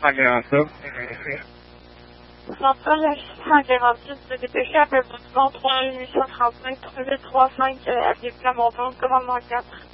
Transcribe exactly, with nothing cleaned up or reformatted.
pas grand ça. Central assistant quarante-six de dépêcher appel du trois huit cent trente-cinq trois huit trois cinq à Diplôme Monton, commandement quatre.